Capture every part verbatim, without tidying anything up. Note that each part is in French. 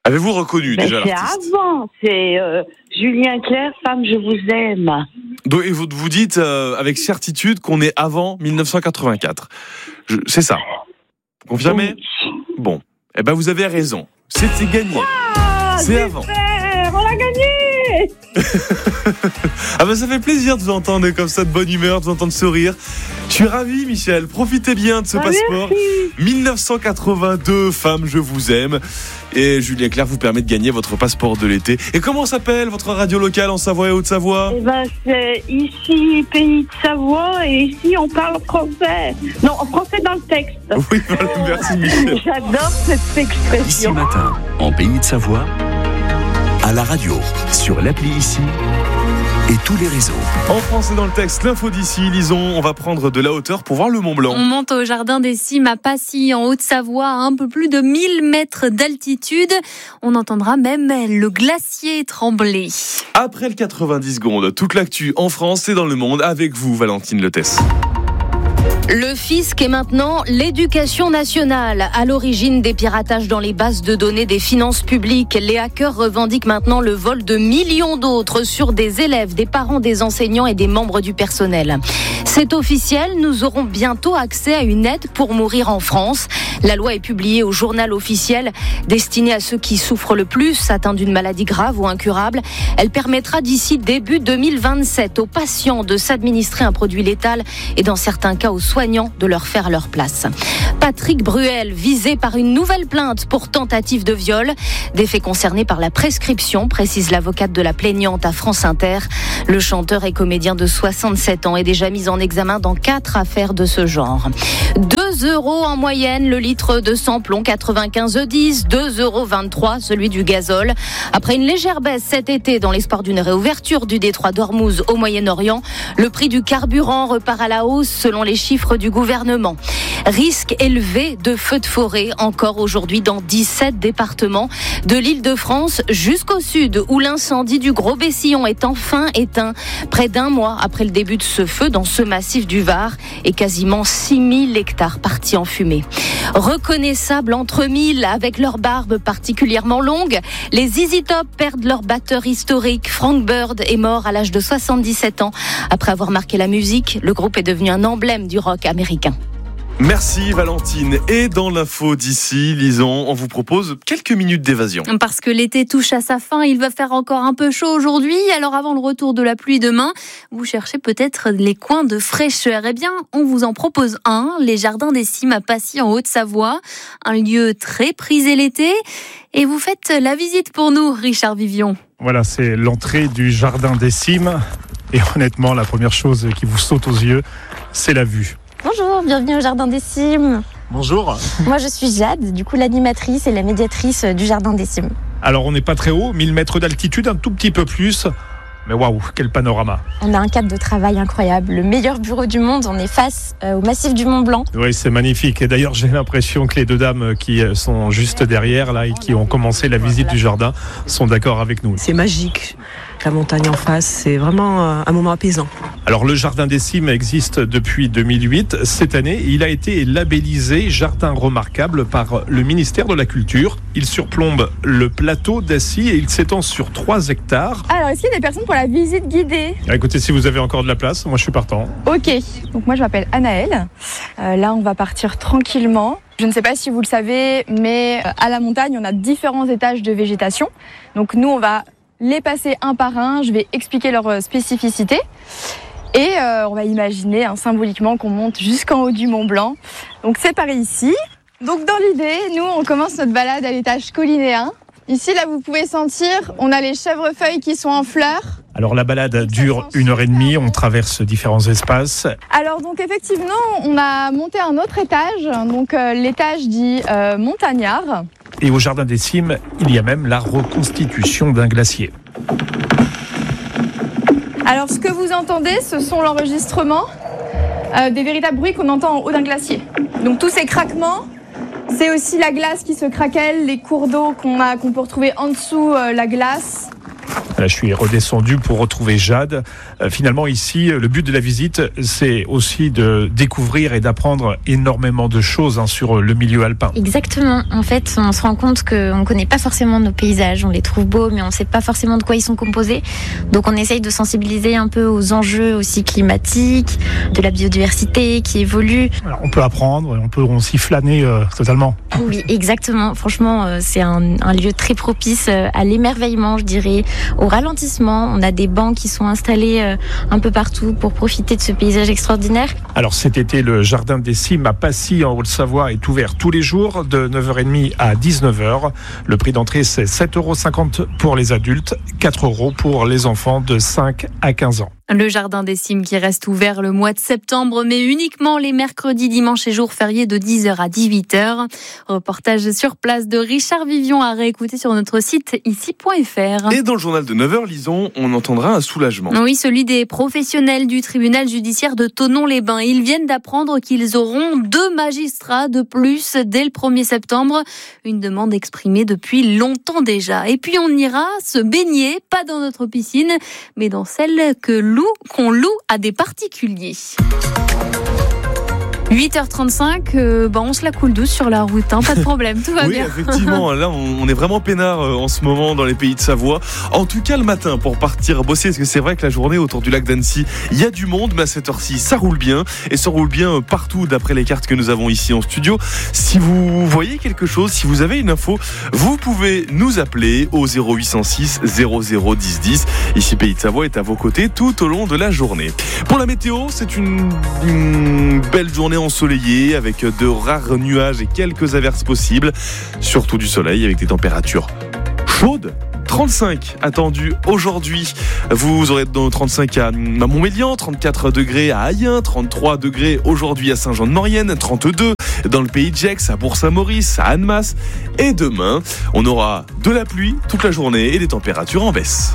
Avez-vous reconnu Mais déjà c'est l'artiste? avant, c'est euh, Julien Clerc, Femme, je vous aime. Donc, et vous, vous dites euh, avec certitude qu'on est avant dix-neuf cent quatre-vingt-quatre. Je, c'est ça. Vous confirmez? Oui. Bon. Eh ben, vous avez raison. C'était gagné. Ah, c'est super, avant. on l'a gagné. Ah ben, ça fait plaisir de vous entendre comme ça, de bonne humeur, de vous entendre sourire. Je suis ravi, Michel. Profitez bien de ce Ah, passeport. merci. dix-neuf cent quatre-vingt-deux, Femme, je vous aime. Et Julien Clerc vous permet de gagner votre passeport de l'été. Et comment s'appelle votre radio locale en Savoie et Haute-Savoie? Eh ben, c'est ici, pays de Savoie, et ici, on parle français. Non, en français dans le texte. Oui, voilà, merci Michel. J'adore cette Ici expression. matin, en Pays de Savoie, à la radio, sur l'appli Ici et tous les réseaux. En français dans le texte, l'info d'ici, lisons, on va prendre de la hauteur pour voir le Mont Blanc. On monte au Jardin des Cimes à Passy, en Haute-Savoie, à un peu plus de mille mètres d'altitude. On entendra même le glacier trembler. Après le quatre-vingt-dix secondes, toute l'actu en France et dans le monde avec vous, Valentine Letès. Le fisc est maintenant l'éducation nationale. À l'origine des piratages dans les bases de données des finances publiques, les hackers revendiquent maintenant le vol de millions d'autres sur des élèves, des parents, des enseignants et des membres du personnel. C'est officiel, nous aurons bientôt accès à une aide pour mourir en France. La loi est publiée au journal officiel, destinée à ceux qui souffrent le plus, atteints d'une maladie grave ou incurable. Elle permettra d'ici début deux mille vingt-sept aux patients de s'administrer un produit létal et dans certains cas aux soignants de leur faire leur place. Patrick Bruel, visé par une nouvelle plainte pour tentative de viol. Des faits concernés par la prescription, précise l'avocate de la plaignante à France Inter. Le chanteur et comédien de soixante-sept ans est déjà mis en examen dans quatre affaires de ce genre. deux euros en moyenne le litre de samplon quatre-vingt-quinze E dix, deux euros vingt-trois celui du gazole. Après une légère baisse cet été dans l'espoir d'une réouverture du détroit d'Ormuz au Moyen-Orient, le prix du carburant repart à la hausse selon les chiffres du gouvernement. Risque élevé de feux de forêt encore aujourd'hui dans dix-sept départements, de l'Île-de-France jusqu'au sud où l'incendie du Gros Bessillon est enfin éteint près d'un mois après le début de ce feu dans ce massif du Var et quasiment six mille hectares partis en fumée. Reconnaissables entre mille avec leurs barbes particulièrement longues, les Z Z Top perdent leur batteur historique. Frank Bird est mort à l'âge de soixante-dix-sept ans. Après avoir marqué la musique, le groupe est devenu un emblème du rock américain. Merci Valentine. Et dans l'info d'ici, lisons, on vous propose quelques minutes d'évasion. Parce que l'été touche à sa fin, il va faire encore un peu chaud aujourd'hui. Alors avant le retour de la pluie demain, vous cherchez peut-être les coins de fraîcheur. Eh bien, on vous en propose un, les Jardins des Cimes à Passy en Haute-Savoie. Un lieu très prisé l'été. Et vous faites la visite pour nous, Richard Vivion. Voilà, c'est l'entrée du Jardin des Cimes. Et honnêtement, la première chose qui vous saute aux yeux, c'est la vue. Bonjour, bienvenue au Jardin des Cimes. Bonjour. Moi je suis Jade, du coup l'animatrice et la médiatrice du Jardin des Cimes. Alors on n'est pas très haut, mille mètres d'altitude, un tout petit peu plus. Mais waouh, quel panorama. On a un cadre de travail incroyable, le meilleur bureau du monde, on est face euh, au massif du Mont Blanc. Oui, c'est magnifique. Et d'ailleurs, j'ai l'impression que les deux dames qui sont juste derrière là et qui ont commencé la visite du jardin sont d'accord avec nous. C'est magique. La montagne en face, c'est vraiment un moment apaisant. Alors le Jardin des Cimes existe depuis deux mille huit. Cette année, il a été labellisé Jardin remarquable par le ministère de la Culture. Il surplombe le plateau d'Assy et il s'étend sur trois hectares. Alors, est-ce qu'il y a des personnes pour la visite guidée ? Ah, écoutez, si vous avez encore de la place, moi je suis partant. Ok, donc moi je m'appelle Anaëlle. Euh, là, on va partir tranquillement. Je ne sais pas si vous le savez, mais à la montagne, on a différents étages de végétation. Donc nous, on va les passer un par un, je vais expliquer leurs spécificités et euh, on va imaginer hein, symboliquement qu'on monte jusqu'en haut du Mont Blanc. Donc c'est par ici. Donc dans l'idée, nous on commence notre balade à l'étage collinéen. Ici là vous pouvez sentir, on a les chèvrefeuilles qui sont en fleurs. Alors la balade dure une heure et demie, on traverse différents espaces. Alors donc effectivement, on a monté un autre étage, donc euh, l'étage dit euh, montagnard. Et au Jardin des Cimes, il y a même la reconstitution d'un glacier. Alors ce que vous entendez, ce sont l'enregistrement euh, des véritables bruits qu'on entend en haut d'un glacier. Donc tous ces craquements, c'est aussi la glace qui se craquelle, les cours d'eau qu'on a, qu'on peut retrouver en dessous euh, la glace. Là, je suis redescendu pour retrouver Jade. Euh, finalement, ici, le but de la visite, c'est aussi de découvrir et d'apprendre énormément de choses hein, sur le milieu alpin. Exactement. En fait, on se rend compte qu'on ne connaît pas forcément nos paysages. On les trouve beaux, mais on ne sait pas forcément de quoi ils sont composés. Donc, on essaye de sensibiliser un peu aux enjeux aussi climatiques, de la biodiversité qui évolue. Alors, on peut apprendre, on peut aussi flâner euh, totalement. Oui, exactement. Franchement, euh, c'est un, un lieu très propice euh, à l'émerveillement, je dirais, au ralentissement. On a des bancs qui sont installés euh, un peu partout pour profiter de ce paysage extraordinaire. Alors cet été, le Jardin des Cimes à Passy en Haute-Savoie est ouvert tous les jours de neuf heures trente à dix-neuf heures. Le prix d'entrée c'est sept euros cinquante pour les adultes, quatre euros pour les enfants de cinq à quinze ans. Le Jardin des Cimes qui reste ouvert le mois de septembre, mais uniquement les mercredis, dimanches et jours fériés de dix heures à dix-huit heures. Reportage sur place de Richard Vivion à réécouter sur notre site ici point f r. Et dans le journal de neuf heures, lisons, on entendra un soulagement. Oui, celui des professionnels du tribunal judiciaire de Thonon-les-Bains. Ils viennent d'apprendre qu'ils auront deux magistrats de plus dès le premier septembre. Une demande exprimée depuis longtemps déjà. Et puis on ira se baigner, pas dans notre piscine, mais dans celle que loue qu'on loue à des particuliers. huit heures trente-cinq, euh, bah on se la coule douce sur la route, hein, pas de problème, tout va oui, bien. Oui, effectivement, là on est vraiment peinard en ce moment dans les pays de Savoie. En tout cas le matin pour partir bosser, parce que c'est vrai que la journée autour du lac d'Annecy, il y a du monde, mais à cette heure-ci ça roule bien, et ça roule bien partout d'après les cartes que nous avons ici en studio. Si vous voyez quelque chose, si vous avez une info, vous pouvez nous appeler au zéro huit cent six zéro zéro dix dix. Ici Pays de Savoie est à vos côtés tout au long de la journée. Pour la météo, c'est une, une belle journée ensoleillé avec de rares nuages et quelques averses possibles, surtout du soleil avec des températures chaudes. trente-cinq attendus aujourd'hui. Vous aurez dans trente-cinq à Montmélian, trente-quatre degrés à Ayen, trente-trois degrés aujourd'hui à Saint-Jean-de-Maurienne, trente-deux dans le pays de Gex, à Bourg-Saint-Maurice, à Annemasse. Et demain, on aura de la pluie toute la journée et des températures en baisse.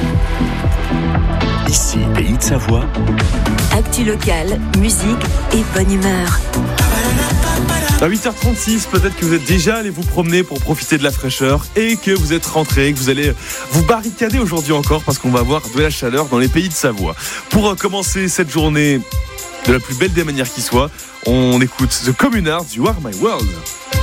Ici, Pays de Savoie. Actu locale, musique et bonne humeur. À huit heures trente-six, peut-être que vous êtes déjà allé vous promener pour profiter de la fraîcheur et que vous êtes rentré, que vous allez vous barricader aujourd'hui encore parce qu'on va avoir de la chaleur dans les pays de Savoie. Pour commencer cette journée de la plus belle des manières qui soit, on écoute The Communards, You Are My World.